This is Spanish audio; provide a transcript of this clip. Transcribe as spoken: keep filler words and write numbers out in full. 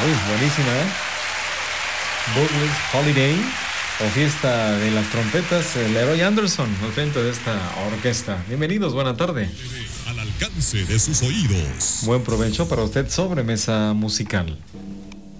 Uy, buenísima, ¿eh? Bootleg's Holiday, o Fiesta de las Trompetas, Leroy Anderson, al frente de esta orquesta. Bienvenidos, buena tarde. Al alcance de sus oídos. Buen provecho para usted, sobremesa musical.